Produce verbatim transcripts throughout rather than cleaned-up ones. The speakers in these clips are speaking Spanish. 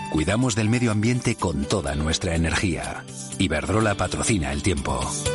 Cuidamos del medio ambiente con toda nuestra energía. Iberdrola patrocina el tiempo.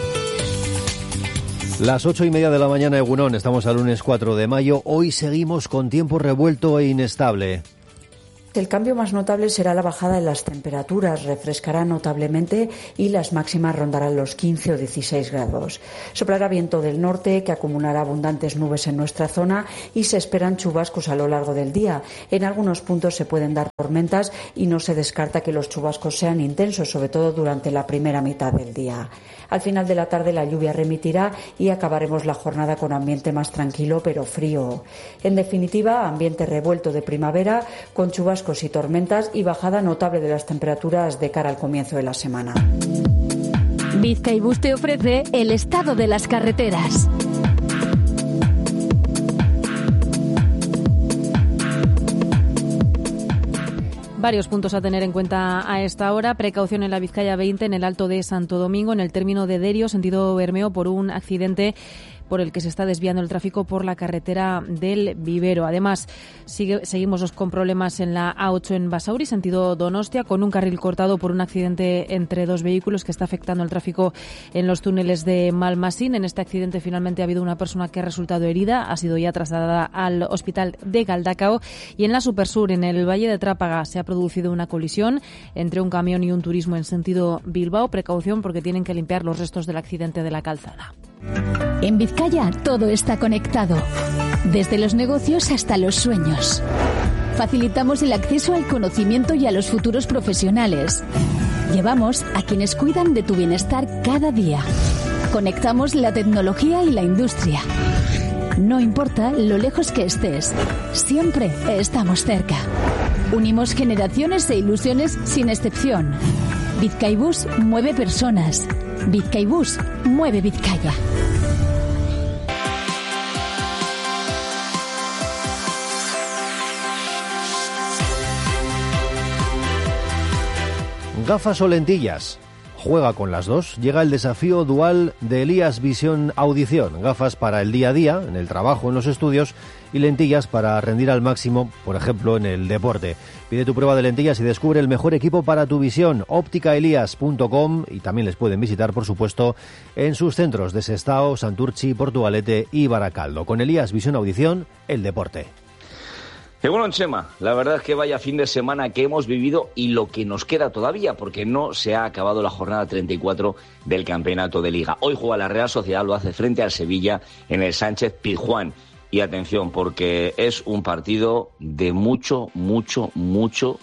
Las ocho y media de la mañana, Egunon, estamos al lunes cuatro de mayo. Hoy seguimos con tiempo revuelto e inestable. El cambio más notable será la bajada de las temperaturas, refrescará notablemente y las máximas rondarán los quince o dieciséis grados. Soplará viento del norte que acumulará abundantes nubes en nuestra zona y se esperan chubascos a lo largo del día. En algunos puntos se pueden dar tormentas y no se descarta que los chubascos sean intensos, sobre todo durante la primera mitad del día. Al final de la tarde la lluvia remitirá y acabaremos la jornada con ambiente más tranquilo pero frío. En definitiva, ambiente revuelto de primavera con chubascos y tormentas y bajada notable de las temperaturas de cara al comienzo de la semana. Bizkaibus te ofrece el estado de las carreteras. Varios puntos a tener en cuenta a esta hora. Precaución en la Vizcaya veinte, en el Alto de Santo Domingo, en el término de Derio, sentido Bermeo, por un accidente por el que se está desviando el tráfico por la carretera del Vivero. Además, sigue, seguimos con problemas en la A ocho en Basauri, sentido Donostia, con un carril cortado por un accidente entre dos vehículos que está afectando el tráfico en los túneles de Malmasín. En este accidente finalmente ha habido una persona que ha resultado herida, ha sido ya trasladada al hospital de Galdacao. Y en la Supersur, en el Valle de Trápaga, se ha producido una colisión entre un camión y un turismo en sentido Bilbao. Precaución porque tienen que limpiar los restos del accidente de la calzada. En Vizcaya todo está conectado, desde los negocios hasta los sueños. Facilitamos el acceso al conocimiento y a los futuros profesionales. Llevamos a quienes cuidan de tu bienestar cada día. Conectamos la tecnología y la industria. No importa lo lejos que estés, siempre estamos cerca. Unimos generaciones e ilusiones sin excepción. Bizkaibus mueve personas. Bizkaibus mueve Vizcaya. ¿Gafas o lentillas? Juega con las dos. Llega el desafío dual de Elías Visión Audición. Gafas para el día a día, en el trabajo, en los estudios, y lentillas para rendir al máximo, por ejemplo, en el deporte. Pide tu prueba de lentillas y descubre el mejor equipo para tu visión. óptica elías punto com, y también les pueden visitar, por supuesto, en sus centros de Sestao, Santurtzi, Portugalete y Baracaldo. Con Elías Visión Audición, el deporte. Qué bueno, Chema. La verdad es que vaya fin de semana que hemos vivido y lo que nos queda todavía, porque no se ha acabado la jornada treinta y cuatro del campeonato de Liga. Hoy juega la Real Sociedad, lo hace frente al Sevilla en el Sánchez Pizjuán. Y atención, porque es un partido de mucho, mucho, mucho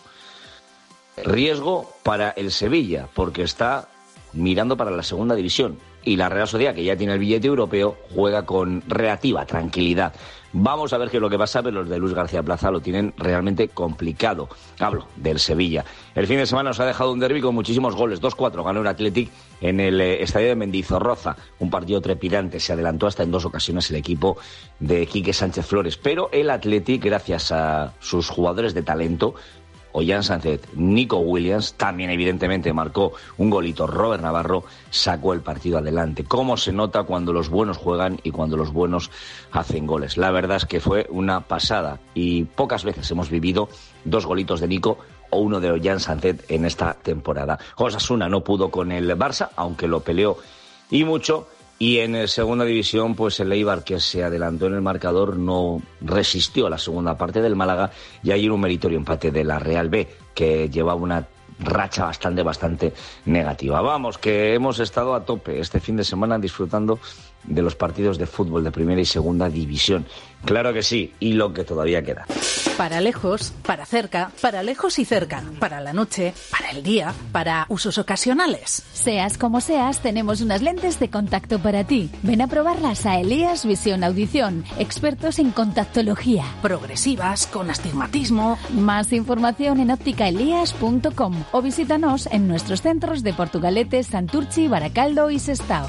riesgo para el Sevilla, porque está mirando para la segunda división. Y la Real Sociedad, que ya tiene el billete europeo, juega con relativa tranquilidad. Vamos a ver qué es lo que pasa, pero los de Luis García Plaza lo tienen realmente complicado. Hablo del Sevilla. El fin de semana nos ha dejado un derbi con muchísimos goles. dos cuatro ganó el Athletic en el eh, estadio de Mendizorroza. Un partido trepidante. Se adelantó hasta en dos ocasiones el equipo de Quique Sánchez Flores. Pero el Athletic, gracias a sus jugadores de talento, Ollán Sánchez, Nico Williams, también evidentemente marcó un golito, Robert Navarro, sacó el partido adelante. Cómo se nota cuando los buenos juegan y cuando los buenos hacen goles. La verdad es que fue una pasada y pocas veces hemos vivido dos golitos de Nico o uno de Ollán Sánchez en esta temporada. Osasuna no pudo con el Barça, aunque lo peleó y mucho. Y en segunda división, pues el Eibar, que se adelantó en el marcador, no resistió a la segunda parte del Málaga, y hay un meritorio empate de la Real B, que llevaba una racha bastante, bastante negativa. Vamos, que hemos estado a tope este fin de semana disfrutando de los partidos de fútbol de primera y segunda división. Claro que sí, y lo que todavía queda. Para lejos, para cerca, para lejos y cerca, para la noche, para el día, para usos ocasionales. Seas como seas, tenemos unas lentes de contacto para ti. Ven a probarlas a Elías Visión Audición, expertos en contactología. Progresivas, con astigmatismo. Más información en óptica elías punto com o visítanos en nuestros centros de Portugalete, Santurtzi, Baracaldo y Sestao.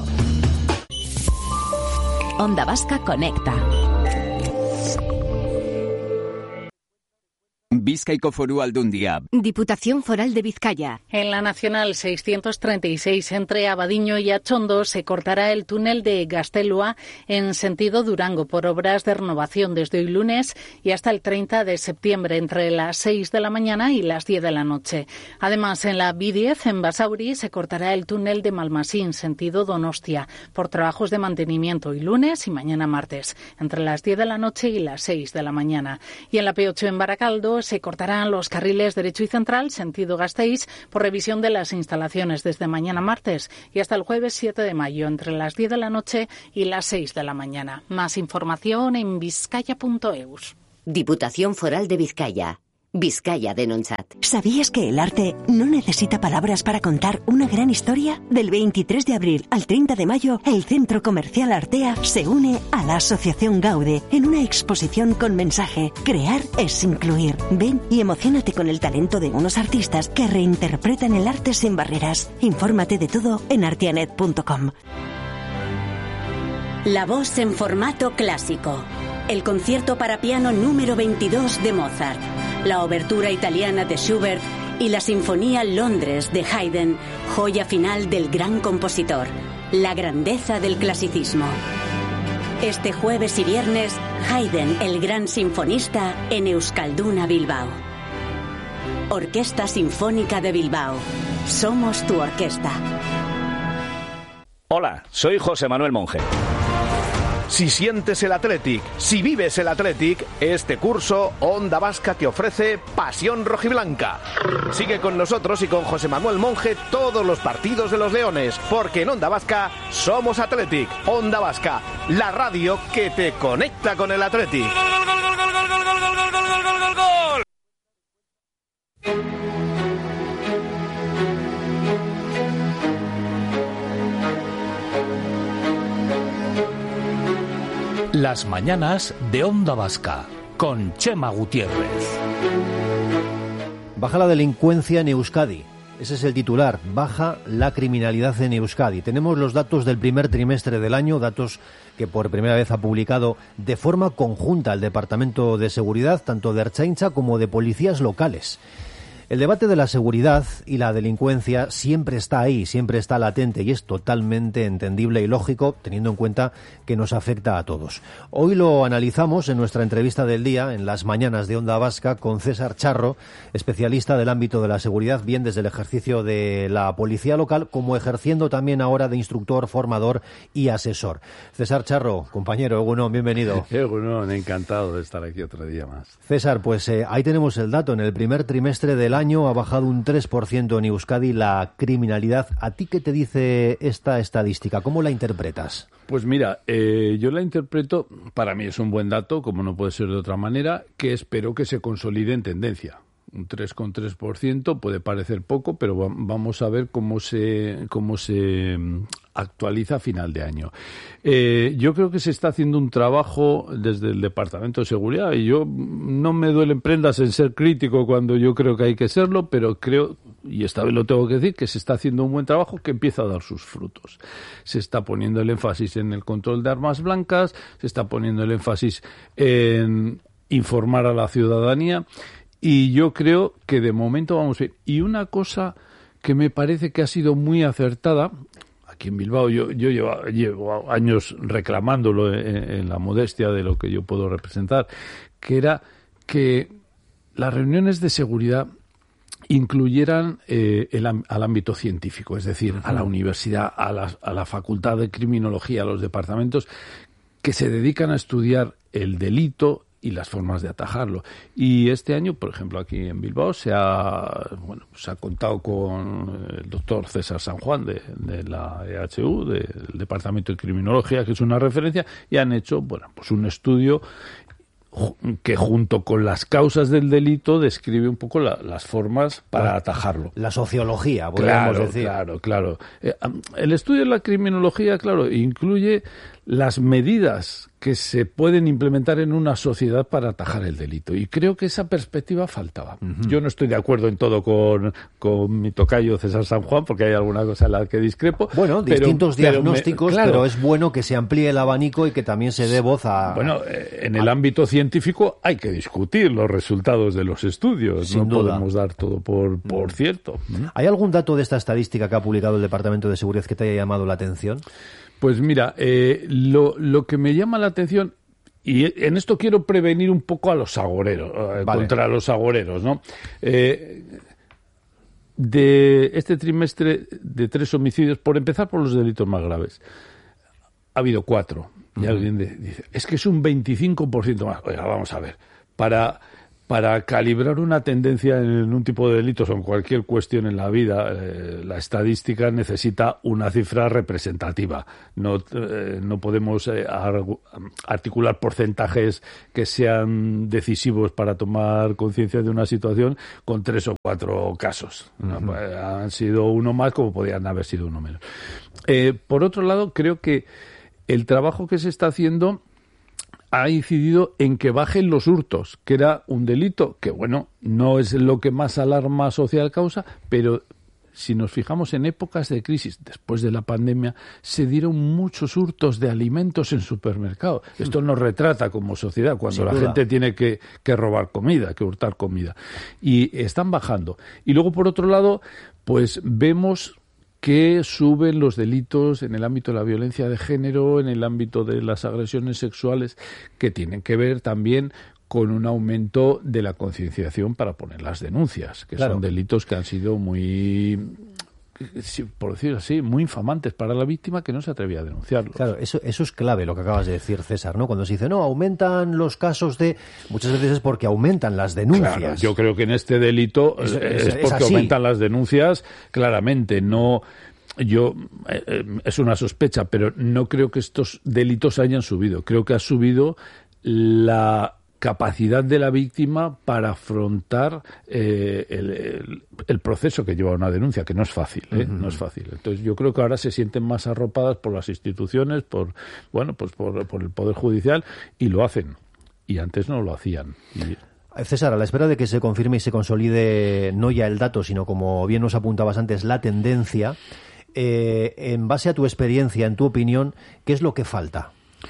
Onda Vasca Conecta. Bizkaiko Foru Aldundia. Diputación Foral de Vizcaya. En la Nacional seiscientos treinta y seis entre Abadiño y Achondo se cortará el túnel de Gaztelua en sentido Durango por obras de renovación desde hoy lunes y hasta el treinta de septiembre entre las seis de la mañana y las diez de la noche. Además, en la B diez en Basauri se cortará el túnel de Malmasín sentido Donostia por trabajos de mantenimiento hoy lunes y mañana martes entre las diez de la noche y las seis de la mañana. Y en la P ocho en Baracaldo se cortarán los carriles derecho y central sentido Gasteiz por revisión de las instalaciones desde mañana martes y hasta el jueves siete de mayo entre las diez de la noche y las seis de la mañana. Más información en vizcaya punto eus. Diputación Foral de Vizcaya. Vizcaya Denontzat. ¿Sabías que el arte no necesita palabras para contar una gran historia? Del veintitrés de abril al treinta de mayo, el Centro Comercial Artea se une a la Asociación Gaude en una exposición con mensaje: crear es incluir. Ven y emociónate con el talento de unos artistas que reinterpretan el arte sin barreras. Infórmate de todo en arteanet punto com. La voz en formato clásico. El concierto para piano número veintidós de Mozart, la obertura italiana de Schubert y la Sinfonía Londres de Haydn, joya final del gran compositor, la grandeza del clasicismo. Este jueves y viernes, Haydn, el gran sinfonista, en Euskalduna, Bilbao. Orquesta Sinfónica de Bilbao. Somos tu orquesta. Hola, soy José Manuel Monge. Si sientes el Athletic, si vives el Athletic, este curso Onda Vasca te ofrece Pasión Rojiblanca. Sigue con nosotros y con José Manuel Monge todos los partidos de los Leones, porque en Onda Vasca somos Athletic. Onda Vasca, la radio que te conecta con el Athletic. Las mañanas de Onda Vasca, con Chema Gutiérrez. Baja la delincuencia en Euskadi. Ese es el titular. Baja la criminalidad en Euskadi. Tenemos los datos del primer trimestre del año, datos que por primera vez ha publicado de forma conjunta el Departamento de Seguridad, tanto de Ertzaintza como de policías locales. El debate de la seguridad y la delincuencia siempre está ahí, siempre está latente y es totalmente entendible y lógico, teniendo en cuenta que nos afecta a todos. Hoy lo analizamos en nuestra entrevista del día, en las mañanas de Onda Vasca, con César Charro, especialista del ámbito de la seguridad, bien desde el ejercicio de la policía local, como ejerciendo también ahora de instructor, formador y asesor. César Charro, compañero, Egunon, bienvenido. Egunon, encantado de estar aquí otro día más. César, pues eh, ahí tenemos el dato. En el primer trimestre del año ha bajado un tres por ciento en Euskadi la criminalidad. ¿A ti qué te dice esta estadística? ¿Cómo la interpretas? Pues mira, eh, yo la interpreto, para mí es un buen dato, como no puede ser de otra manera, que espero que se consolide en tendencia. Un tres coma tres por ciento puede parecer poco, pero va, vamos a ver cómo se cómo se actualiza a final de año. Eh, yo creo que se está haciendo un trabajo desde el Departamento de Seguridad y yo no me duelen prendas en ser crítico cuando yo creo que hay que serlo, pero creo, y esta vez lo tengo que decir, que se está haciendo un buen trabajo que empieza a dar sus frutos. Se está poniendo el énfasis en el control de armas blancas, se está poniendo el énfasis en informar a la ciudadanía. Y yo creo que de momento vamos bien. Y una cosa que me parece que ha sido muy acertada, aquí en Bilbao yo, yo llevo, llevo años reclamándolo en, en la modestia de lo que yo puedo representar, que era que las reuniones de seguridad incluyeran eh, el, al ámbito científico, es decir, a la universidad, a la, a la facultad de criminología, a los departamentos que se dedican a estudiar el delito y las formas de atajarlo. Y este año, por ejemplo, aquí en Bilbao se ha bueno se ha contado con el doctor César San Juan de, de la E H U, del Departamento de Criminología, que es una referencia, y han hecho bueno pues un estudio que junto con las causas del delito describe un poco la, las formas para la, atajarlo. La sociología, podríamos claro, decir. Claro, claro. Eh, el estudio de la criminología, claro, incluye las medidas que se pueden implementar en una sociedad para atajar el delito. Y creo que esa perspectiva faltaba. Uh-huh. Yo no estoy de acuerdo en todo con, con mi tocayo César San Juan, porque hay alguna cosa en la que discrepo. Bueno, pero, distintos pero diagnósticos, me, claro, pero es bueno que se amplíe el abanico y que también se dé voz a... Bueno, en el a, ámbito científico hay que discutir los resultados de los estudios. Sin no duda. Podemos dar todo por, por uh-huh. cierto. ¿Hay algún dato de esta estadística que ha publicado el Departamento de Seguridad que te haya llamado la atención? Pues mira, eh, lo, lo que me llama la atención, y en esto quiero prevenir un poco a los agoreros, eh, vale. contra los agoreros, ¿no? Eh, de este trimestre, de tres homicidios, por empezar por los delitos más graves, ha habido cuatro. Y uh-huh. alguien dice, es que es un veinticinco por ciento más. Oiga, vamos a ver, para... Para calibrar una tendencia en un tipo de delitos o en cualquier cuestión en la vida, eh, la estadística necesita una cifra representativa. No, eh, no podemos eh, articular porcentajes que sean decisivos para tomar conciencia de una situación con tres o cuatro casos. Uh-huh. ¿No? Han sido uno más como podían haber sido uno menos. Eh, por otro lado, creo que el trabajo que se está haciendo ha incidido en que bajen los hurtos, que era un delito que, bueno, no es lo que más alarma social causa, pero si nos fijamos en épocas de crisis, después de la pandemia, se dieron muchos hurtos de alimentos en supermercados. Esto nos retrata como sociedad, cuando Sin la duda. gente tiene que, que robar comida, que hurtar comida. Y están bajando. Y luego, por otro lado, pues vemos que suben los delitos en el ámbito de la violencia de género, en el ámbito de las agresiones sexuales, que tienen que ver también con un aumento de la concienciación para poner las denuncias, que claro. son delitos que han sido muy, por decirlo así, muy infamantes para la víctima, que no se atrevía a denunciarlos. Claro, eso, eso es clave lo que acabas de decir, César, ¿no? Cuando se dice, no, aumentan los casos de... Muchas veces es porque aumentan las denuncias. Claro, yo creo que en este delito es, es, es porque es aumentan las denuncias, claramente, no... Yo, eh, es una sospecha, pero no creo que estos delitos hayan subido. Creo que ha subido la capacidad de la víctima para afrontar eh, el, el, el proceso que lleva una denuncia, que no es fácil, ¿eh? Uh-huh. No es fácil. Entonces yo creo que ahora se sienten más arropadas por las instituciones, por bueno, pues por, por el Poder Judicial, y lo hacen. Y antes no lo hacían. Y... César, a la espera de que se confirme y se consolide no ya el dato, sino, como bien nos apuntabas antes, la tendencia, eh, en base a tu experiencia, en tu opinión, ¿qué es lo que falta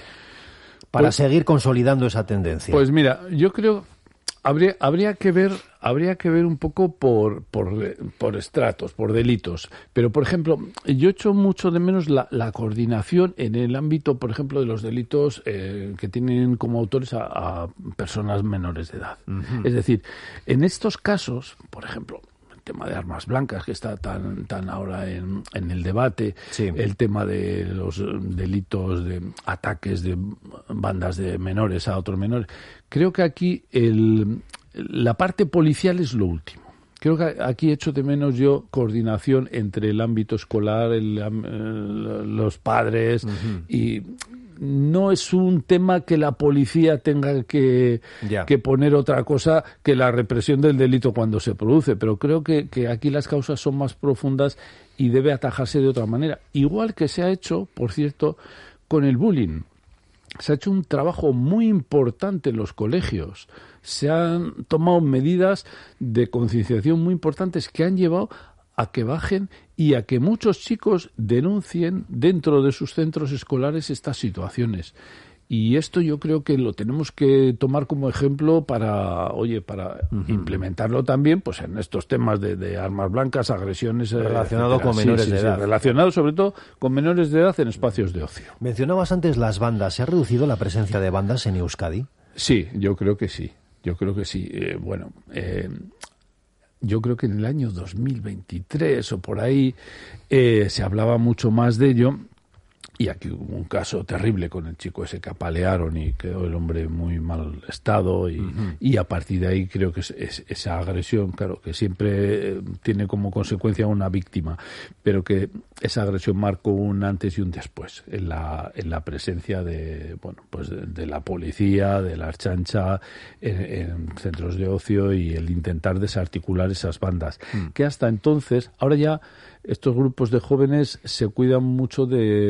para pues, seguir consolidando esa tendencia? Pues mira, yo creo habría habría que ver habría que ver un poco por por por estratos, por delitos. Pero, por ejemplo, yo echo mucho de menos la, la coordinación en el ámbito, por ejemplo, de los delitos eh, que tienen como autores a, a personas menores de edad. Uh-huh. Es decir, en estos casos, por ejemplo, el tema de armas blancas, que está tan tan ahora en, en el debate, sí. El tema de los delitos de ataques de bandas de menores a otros menores, creo que aquí el, la parte policial es lo último. Creo que aquí echo de menos yo coordinación entre el ámbito escolar, el, el, los padres, uh-huh. y no es un tema que la policía tenga que, yeah. que poner otra cosa que la represión del delito cuando se produce, pero creo que, que aquí las causas son más profundas y debe atajarse de otra manera. Igual que se ha hecho, por cierto, con el bullying. Se ha hecho un trabajo muy importante en los colegios. Se han tomado medidas de concienciación muy importantes que han llevado a que bajen y a que muchos chicos denuncien dentro de sus centros escolares estas situaciones. Y esto yo creo que lo tenemos que tomar como ejemplo para, oye, para uh-huh. implementarlo también, pues en estos temas de, de armas blancas, agresiones relacionado etcétera. con menores sí, sí, de edad, sí, relacionado sobre todo con menores de edad en espacios de ocio. Mencionabas antes las bandas. ¿Se ha reducido la presencia de bandas en Euskadi? Sí, yo creo que sí. Yo creo que sí. Eh, bueno. Eh, Yo creo que en el año dos mil veintitrés o por ahí eh, se hablaba mucho más de ello, y aquí hubo un caso terrible con el chico ese que apalearon y quedó el hombre muy mal estado, y, uh-huh. y a partir de ahí creo que es, es, esa agresión, claro, que siempre tiene como consecuencia una víctima, pero que esa agresión marcó un antes y un después en la, en la presencia de, bueno, pues de, de la policía, de la Ertzaintza en, en centros de ocio, y el intentar desarticular esas bandas, uh-huh. que hasta entonces, ahora ya estos grupos de jóvenes se cuidan mucho de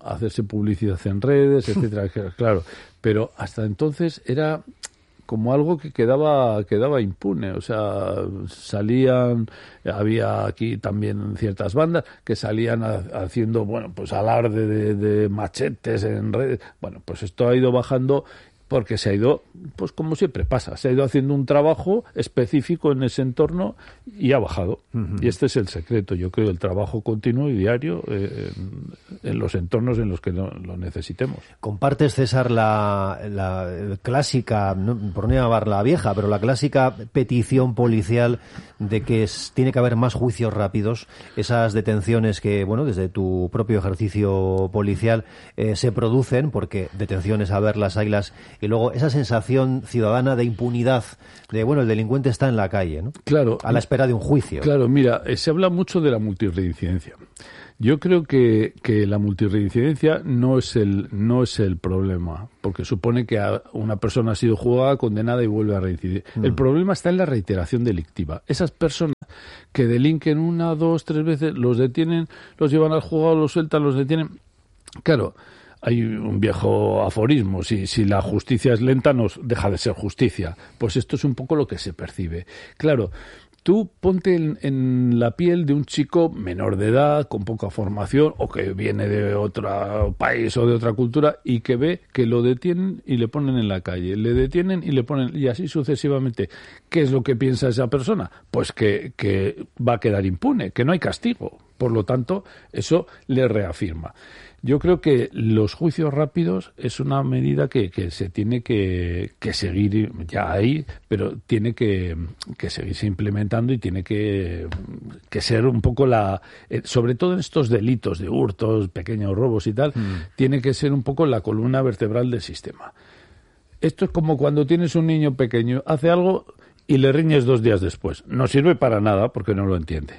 hacerse publicidad en redes, etcétera, claro. Pero hasta entonces era como algo que quedaba quedaba impune, o sea, salían, había aquí también ciertas bandas que salían a, haciendo, bueno, pues alarde de, de machetes en redes. Bueno, pues esto ha ido bajando porque se ha ido, pues como siempre pasa, se ha ido haciendo un trabajo específico en ese entorno y ha bajado. Uh-huh. Y este es el secreto, yo creo, el trabajo continuo y diario eh, en, en los entornos en los que lo, lo necesitemos. ¿Compartes, César, la, la clásica, no, por no llamarla vieja, pero la clásica petición policial de que es, tiene que haber más juicios rápidos, esas detenciones que, bueno, desde tu propio ejercicio policial eh, se producen, porque detenciones a verlas, haylas, y luego esa sensación ciudadana de impunidad, de, bueno, el delincuente está en la calle, ¿no? Claro. A la espera de un juicio. Claro, mira, se habla mucho de la multirreincidencia. Yo creo que, que la multirreincidencia no es el no es el problema, porque supone que una persona ha sido juzgada, condenada y vuelve a reincidir. Mm. El problema está en la reiteración delictiva. Esas personas que delinquen una, dos, tres veces, los detienen, los llevan al juzgado, los sueltan, los detienen. Claro, hay un viejo aforismo, si, si la justicia es lenta, no deja de ser justicia. Pues esto es un poco lo que se percibe. Claro, tú ponte en, en la piel de un chico menor de edad, con poca formación, o que viene de otro país o de otra cultura, y que ve que lo detienen y le ponen en la calle, le detienen y le ponen, y así sucesivamente. ¿Qué es lo que piensa esa persona? Pues que, que va a quedar impune, que no hay castigo. Por lo tanto, eso le reafirma. Yo creo que los juicios rápidos es una medida que, que se tiene que, que seguir ya ahí, pero tiene que, que seguirse implementando y tiene que, que ser un poco la... Eh, sobre todo en estos delitos de hurtos, pequeños robos y tal, mm. tiene que ser un poco la columna vertebral del sistema. Esto es como cuando tienes un niño pequeño, hace algo y le riñes dos días después. No sirve para nada porque no lo entiende.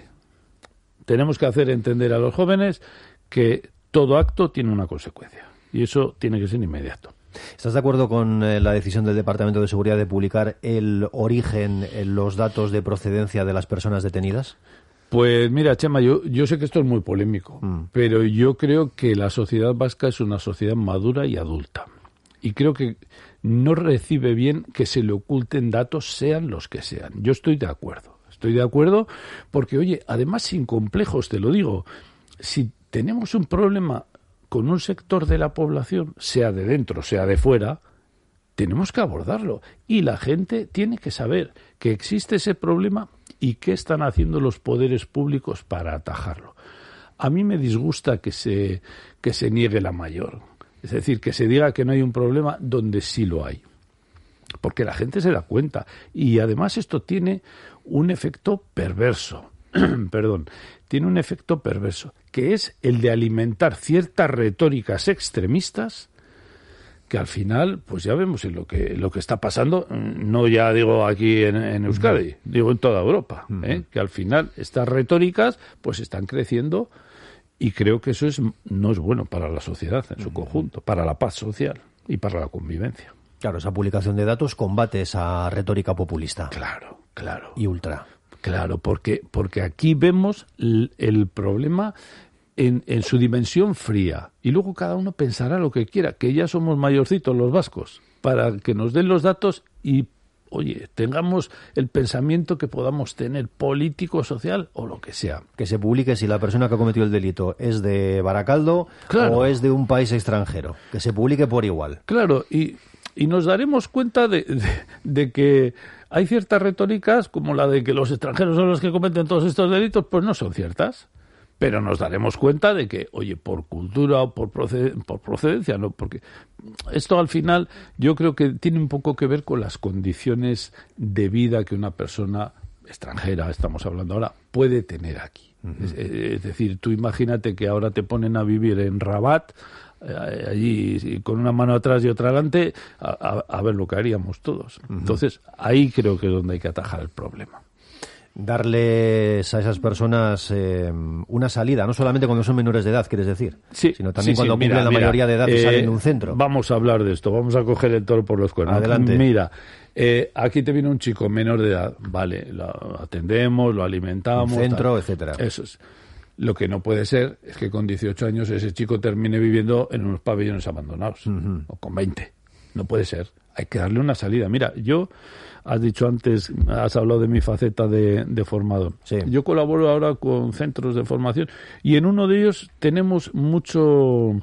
Tenemos que hacer entender a los jóvenes que todo acto tiene una consecuencia y eso tiene que ser inmediato. ¿Estás de acuerdo con eh, la decisión del Departamento de Seguridad de publicar el origen, eh, los datos de procedencia de las personas detenidas? Pues mira, Chema, yo, yo sé que esto es muy polémico, mm. pero yo creo que la sociedad vasca es una sociedad madura y adulta. Y creo que no recibe bien que se le oculten datos, sean los que sean. Yo estoy de acuerdo. Estoy de acuerdo porque, oye, además sin complejos, te lo digo, si tenemos un problema con un sector de la población, sea de dentro, sea de fuera, tenemos que abordarlo. Y la gente tiene que saber que existe ese problema y qué están haciendo los poderes públicos para atajarlo. A mí me disgusta que se, que se niegue la mayor. Es decir, que se diga que no hay un problema donde sí lo hay. Porque la gente se da cuenta. Y además esto tiene un efecto perverso. Perdón, tiene un efecto perverso, que es el de alimentar ciertas retóricas extremistas que al final, pues ya vemos en lo que lo que está pasando, no ya digo aquí en, en Euskadi, uh-huh. digo en toda Europa, uh-huh. ¿eh? que al final estas retóricas pues están creciendo y creo que eso es no es bueno para la sociedad en su uh-huh. conjunto, para la paz social y para la convivencia. Claro, esa publicación de datos combate esa retórica populista. Claro, claro. Y ultra. Claro, porque, porque aquí vemos el, el problema en, en su dimensión fría. Y luego cada uno pensará lo que quiera, que ya somos mayorcitos los vascos, para que nos den los datos y, oye, tengamos el pensamiento que podamos tener, político, social o lo que sea. Que se publique si la persona que ha cometido el delito es de Baracaldo claro. o es de un país extranjero. Que se publique por igual. Claro, y... Y nos daremos cuenta de, de, de que hay ciertas retóricas, como la de que los extranjeros son los que cometen todos estos delitos, pues no son ciertas. Pero nos daremos cuenta de que, oye, por cultura o por, proced- por procedencia, no, porque esto al final yo creo que tiene un poco que ver con las condiciones de vida que una persona extranjera, estamos hablando ahora, puede tener aquí. Uh-huh. Es, es decir, tú imagínate que ahora te ponen a vivir en Rabat, allí con una mano atrás y otra adelante, a, a, a ver lo que haríamos todos. Uh-huh. Entonces, ahí creo que es donde hay que atajar el problema. Darles a esas personas eh, una salida, no solamente cuando son menores de edad, quieres decir, sí, sino también sí, cuando sí, cumplen mira, la mira, mayoría de edad y eh, salen de un centro. Vamos a hablar de esto, vamos a coger el toro por los cuernos. Adelante. Mira, eh, aquí te viene un chico menor de edad, vale, lo atendemos, lo alimentamos. Un centro, tal, etcétera. Eso es. Lo que no puede ser es que con dieciocho años ese chico termine viviendo en unos pabellones abandonados, uh-huh. o con veinte. No puede ser. Hay que darle una salida. Mira, yo, has dicho antes, has hablado de mi faceta de, de formador. Sí. Yo colaboro ahora con centros de formación y en uno de ellos tenemos mucho...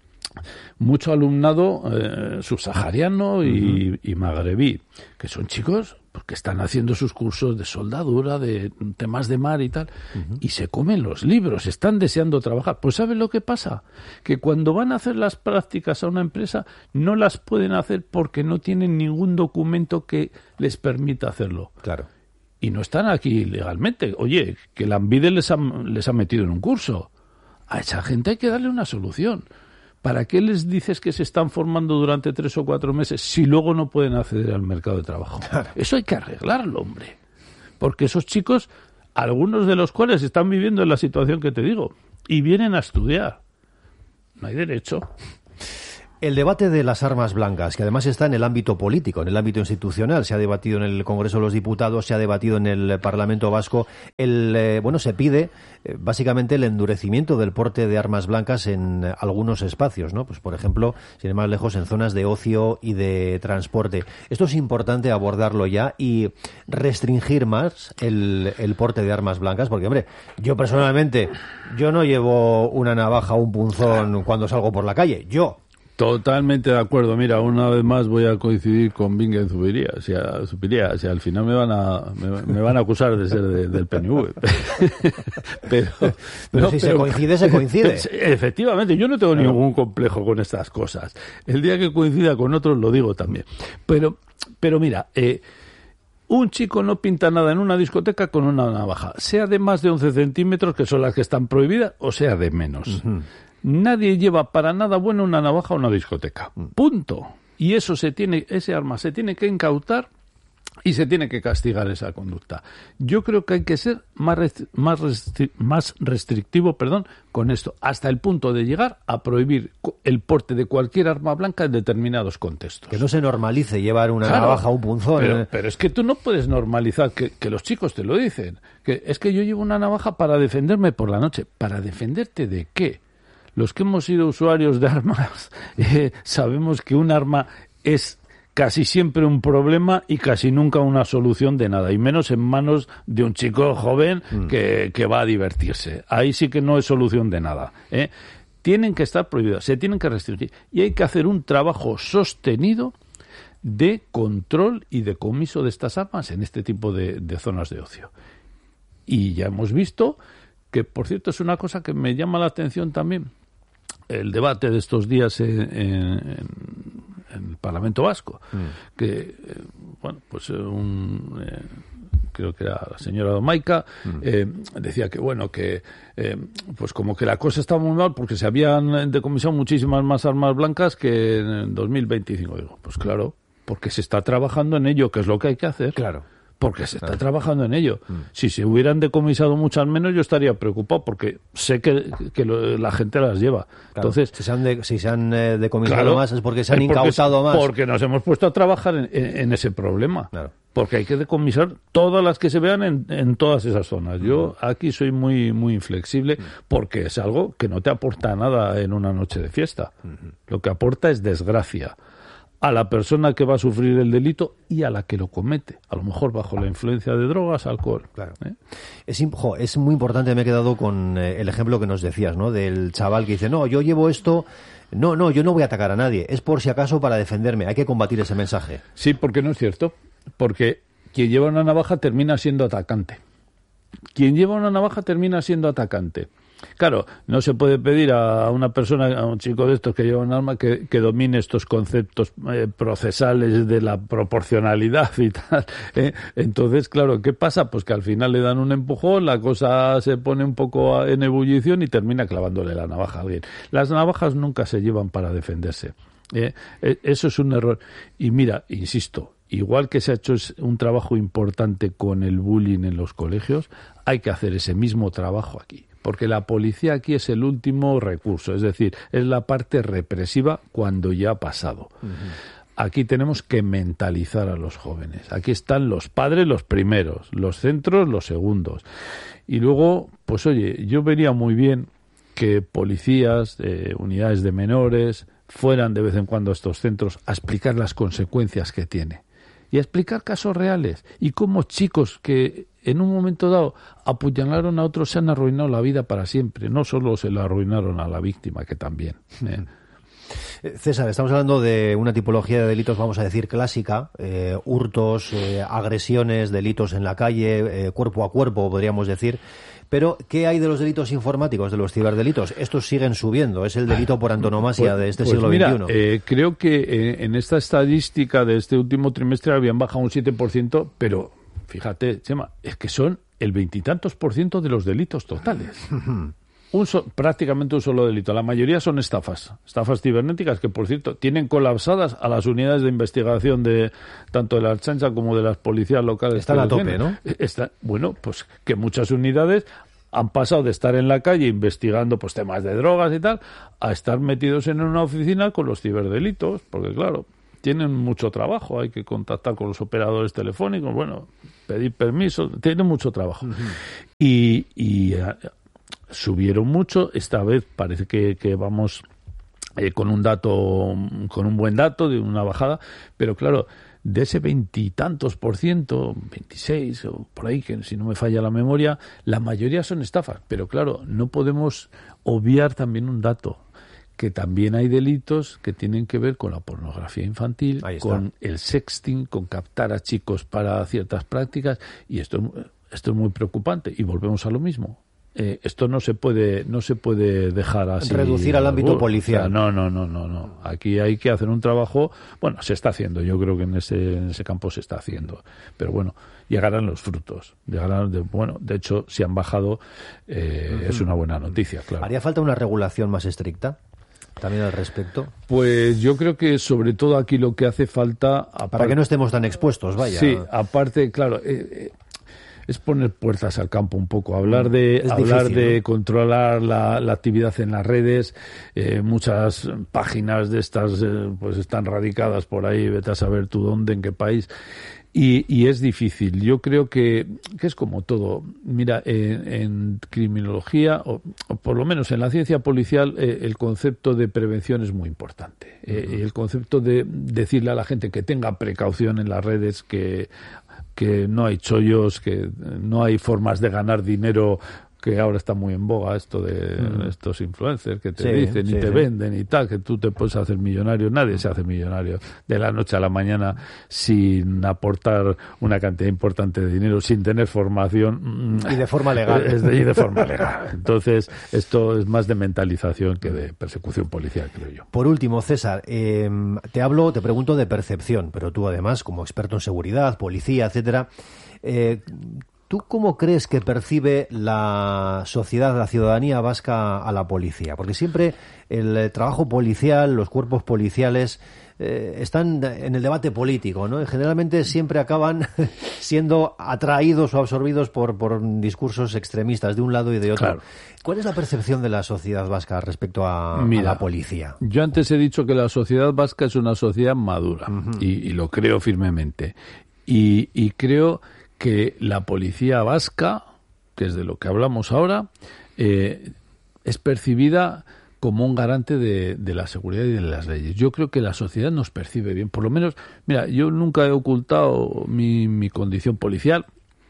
mucho alumnado eh, subsahariano y, uh-huh. y magrebí, que son chicos que están haciendo sus cursos de soldadura, de temas de mar y tal, uh-huh. y se comen los libros, están deseando trabajar. Pues ¿saben lo que pasa? Que cuando van a hacer las prácticas a una empresa no las pueden hacer porque no tienen ningún documento que les permita hacerlo. Claro. Y no están aquí legalmente. Oye, que la ANVIDE les ha, les ha metido en un curso. A esa gente hay que darle una solución. ¿Para qué les dices que se están formando durante tres o cuatro meses si luego no pueden acceder al mercado de trabajo? Claro. Eso hay que arreglarlo, hombre. Porque esos chicos, algunos de los cuales están viviendo en la situación que te digo, y vienen a estudiar. No hay derecho. El debate de las armas blancas, que además está en el ámbito político, en el ámbito institucional, se ha debatido en el Congreso de los Diputados, se ha debatido en el Parlamento Vasco. El, eh, bueno, se pide eh, básicamente el endurecimiento del porte de armas blancas en eh, algunos espacios, ¿no? Pues por ejemplo, sin ir más lejos, en zonas de ocio y de transporte. Esto es importante abordarlo ya y restringir más el, el porte de armas blancas, porque hombre, yo personalmente, yo no llevo una navaja o un punzón cuando salgo por la calle. Yo. Totalmente de acuerdo. Mira, una vez más voy a coincidir con Vinga Zubiría. O sea, Zubiría, o sea, al final me van a me, me van a acusar de ser de, del P N V. pero pero no, si pero, se coincide, se coincide. Efectivamente, yo no tengo claro. ningún complejo con estas cosas. El día que coincida con otros lo digo también. Pero, pero mira, eh, un chico no pinta nada en una discoteca con una navaja, sea de más de once centímetros, que son las que están prohibidas, o sea de menos. Uh-huh. Nadie lleva para nada bueno una navaja a una discoteca. Punto. Y eso se tiene, ese arma se tiene que incautar y se tiene que castigar esa conducta. Yo creo que hay que ser más restri- más, restri- más restrictivo, perdón, con esto, hasta el punto de llegar a prohibir el porte de cualquier arma blanca en determinados contextos. Que no se normalice llevar una claro, navaja o un punzón. Pero, pero es que tú no puedes normalizar, que, que los chicos te lo dicen, que es que yo llevo una navaja para defenderme por la noche. ¿Para defenderte de qué? Los que hemos sido usuarios de armas eh, sabemos que un arma es casi siempre un problema y casi nunca una solución de nada, y menos en manos de un chico joven mm. que, que va a divertirse. Ahí sí que no es solución de nada, ¿eh? Tienen que estar prohibidas, se tienen que restringir y hay que hacer un trabajo sostenido de control y decomiso de estas armas en este tipo de, de zonas de ocio. Y ya hemos visto que, por cierto, es una cosa que me llama la atención también, el debate de estos días en, en, en el Parlamento Vasco, mm. que, eh, bueno, pues un... Eh, creo que era la señora Domaica, mm. eh, decía que, bueno, que eh, pues como que la cosa estaba muy mal porque se habían decomisado muchísimas más armas blancas que en dos mil veinticinco. Digo, pues claro, porque se está trabajando en ello, que es lo que hay que hacer. Claro. Porque se está trabajando en ello. Mm. Si se hubieran decomisado muchas menos, yo estaría preocupado, porque sé que, que lo, la gente las lleva. Claro. Entonces, si se han, de, si se han eh, decomisado claro, más es porque se han porque, incautado más. Porque nos hemos puesto a trabajar en, en, en ese problema. Claro. Porque hay que decomisar todas las que se vean en, en todas esas zonas. Yo mm. aquí soy muy muy inflexible, porque es algo que no te aporta nada en una noche de fiesta. Mm-hmm. Lo que aporta es desgracia a la persona que va a sufrir el delito y a la que lo comete, a lo mejor bajo la influencia de drogas, alcohol. Claro. ¿Eh? Es, jo, es muy importante, me he quedado con eh, el ejemplo que nos decías, ¿no? Del chaval que dice, no, yo llevo esto, no, no, yo no voy a atacar a nadie, es por si acaso para defenderme, hay que combatir ese mensaje. Sí, porque no es cierto, porque quien lleva una navaja termina siendo atacante. Quien lleva una navaja termina siendo atacante. Claro, no se puede pedir a una persona, a un chico de estos que lleva un arma, que, que domine estos conceptos eh, procesales de la proporcionalidad y tal, ¿eh? Entonces, claro, ¿qué pasa? Pues que al final le dan un empujón, la cosa se pone un poco en ebullición y termina clavándole la navaja a alguien. Las navajas nunca se llevan para defenderse. ¿eh? Eso es un error. Y mira, insisto, igual que se ha hecho un trabajo importante con el bullying en los colegios, hay que hacer ese mismo trabajo aquí. Porque la policía aquí es el último recurso, es decir, es la parte represiva cuando ya ha pasado. Uh-huh. Aquí tenemos que mentalizar a los jóvenes. Aquí están los padres los primeros, los centros los segundos. Y luego, pues oye, yo vería muy bien que policías, eh, unidades de menores, fueran de vez en cuando a estos centros a explicar las consecuencias que tiene. Y a explicar casos reales. Y cómo chicos que en un momento dado apuñalaron a otros se han arruinado la vida para siempre. No solo se la arruinaron a la víctima, que también. ¿eh? César, estamos hablando de una tipología de delitos, vamos a decir, clásica, eh, hurtos, eh, agresiones, delitos en la calle, eh, cuerpo a cuerpo, podríamos decir. Pero, ¿qué hay de los delitos informáticos, de los ciberdelitos? Estos siguen subiendo, es el delito por antonomasia pues, de este pues siglo mira, veintiuno. Eh, creo que eh, en esta estadística de este último trimestre habían bajado un siete por ciento, pero fíjate, Chema, es que son el veintitantos por ciento de los delitos totales. Un so, prácticamente un solo delito. La mayoría son estafas, estafas cibernéticas que, por cierto, tienen colapsadas a las unidades de investigación de tanto de la Ertzaintza como de las policías locales. Están a tope, ¿no? Está, bueno, pues que muchas unidades han pasado de estar en la calle investigando pues temas de drogas y tal, a estar metidos en una oficina con los ciberdelitos, porque claro, tienen mucho trabajo, hay que contactar con los operadores telefónicos, bueno, pedir permiso, tienen mucho trabajo. Uh-huh. Y... y subieron mucho, esta vez parece que, que vamos eh, con un dato, con un buen dato de una bajada, pero claro, de ese veintitantos por ciento, veintiséis o por ahí, que si no me falla la memoria, la mayoría son estafas, pero claro, no podemos obviar también un dato, que también hay delitos que tienen que ver con la pornografía infantil, con el sexting, con captar a chicos para ciertas prácticas, y esto, esto es muy preocupante, y volvemos a lo mismo. Eh, esto no se puede no se puede dejar así. Reducir al ámbito uh, policial. O sea, no, no, no, no, no. Aquí hay que hacer un trabajo. Bueno, se está haciendo. Yo creo que en ese en ese campo se está haciendo. Pero bueno, llegarán los frutos. Llegarán. De, bueno, de hecho, si han bajado, eh, uh-huh. es una buena noticia. Claro. ¿Haría falta una regulación más estricta también al respecto? Pues yo creo que sobre todo aquí lo que hace falta aparte, para que no estemos tan expuestos, vaya. Sí, aparte, claro. Eh, eh, es poner puertas al campo un poco, hablar de es hablar difícil, de ¿no? controlar la, la actividad en las redes. Eh, muchas páginas de estas eh, pues están radicadas por ahí, vete a saber tú dónde, en qué país, y, y es difícil. Yo creo que, que es como todo. Mira, en, en criminología, o, o por lo menos en la ciencia policial, eh, el concepto de prevención es muy importante. Eh, uh-huh. El concepto de decirle a la gente que tenga precaución en las redes, que que no hay chollos, que no hay formas de ganar dinero, que ahora está muy en boga esto de mm. estos influencers que te sí, dicen sí, y te sí. venden y tal, que tú te puedes hacer millonario. Nadie se hace millonario de la noche a la mañana sin aportar una cantidad importante de dinero, sin tener formación. Y de forma legal. Es de, y de forma legal. Entonces, esto es más de mentalización que de persecución policial, creo yo. Por último, César, eh, te hablo, te pregunto de percepción, pero tú además, como experto en seguridad, policía, etcétera, eh, ¿tú cómo crees que percibe la sociedad, la ciudadanía vasca a la policía? Porque siempre el trabajo policial, los cuerpos policiales eh, están en el debate político, ¿no? Y generalmente siempre acaban siendo atraídos o absorbidos por, por discursos extremistas de un lado y de otro. Claro. ¿Cuál es la percepción de la sociedad vasca respecto a, Mira, a la policía? Yo antes he dicho que la sociedad vasca es una sociedad madura, uh-huh. y, y lo creo firmemente. Y, y creo que la policía vasca, que es de lo que hablamos ahora, eh, es percibida como un garante de, de la seguridad y de las leyes. Yo creo que la sociedad nos percibe bien. Por lo menos, mira, yo nunca he ocultado mi, mi condición policial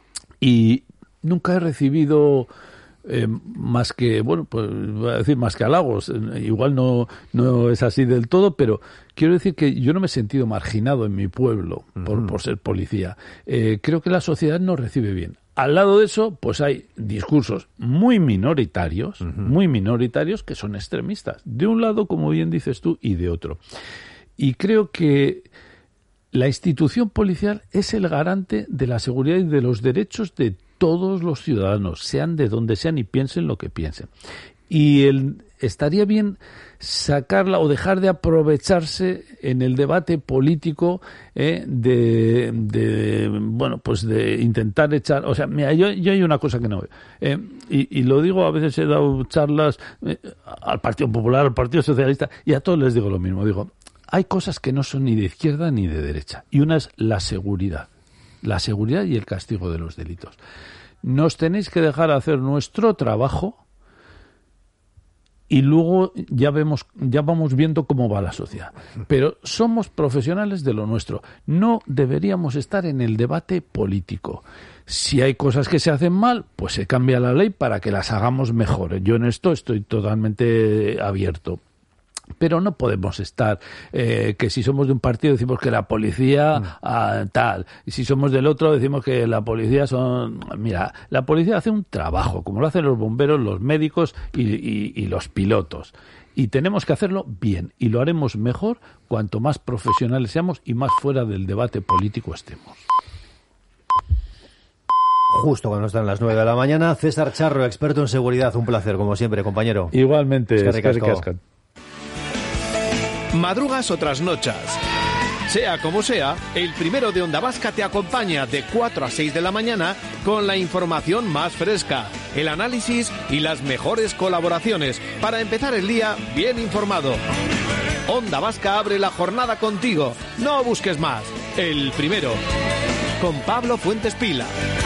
y nunca he recibido eh, más que, bueno, pues voy a decir más que halagos. Igual no, no es así del todo, pero quiero decir que yo no me he sentido marginado en mi pueblo por, uh-huh. por ser policía. Eh, creo que la sociedad nos recibe bien. Al lado de eso, pues hay discursos muy minoritarios, uh-huh. muy minoritarios, que son extremistas. De un lado, como bien dices tú, y de otro. Y creo que la institución policial es el garante de la seguridad y de los derechos de todos los ciudadanos, sean de donde sean y piensen lo que piensen. Y el, estaría bien sacarla o dejar de aprovecharse en el debate político eh, de, de, bueno, pues de intentar echar, o sea, mira, yo, yo hay una cosa que no veo, eh, y, y lo digo, a veces he dado charlas eh, al Partido Popular, al Partido Socialista, y a todos les digo lo mismo, digo, hay cosas que no son ni de izquierda ni de derecha, y una es la seguridad. la seguridad y el castigo de los delitos. Nos tenéis que dejar hacer nuestro trabajo y luego ya vemos, ya vamos viendo cómo va la sociedad. Pero somos profesionales de lo nuestro. No deberíamos estar en el debate político. Si hay cosas que se hacen mal, pues se cambia la ley para que las hagamos mejor. Yo en esto estoy totalmente abierto. Pero no podemos estar, eh, que si somos de un partido decimos que la policía mm. ah, tal, y si somos del otro decimos que la policía son... Mira, la policía hace un trabajo, como lo hacen los bomberos, los médicos y, y, y los pilotos. Y tenemos que hacerlo bien, y lo haremos mejor cuanto más profesionales seamos y más fuera del debate político estemos. Justo cuando están las nueve de la mañana, César Charro, experto en seguridad, un placer, como siempre, compañero. Igualmente, Eskerrik asko. Madrugas o trasnochas. Sea como sea, el primero de Onda Vasca te acompaña de cuatro a seis de la mañana con la información más fresca, el análisis y las mejores colaboraciones para empezar el día bien informado. Onda Vasca abre la jornada contigo. No busques más. El primero. Con Pablo Fuentes Pila.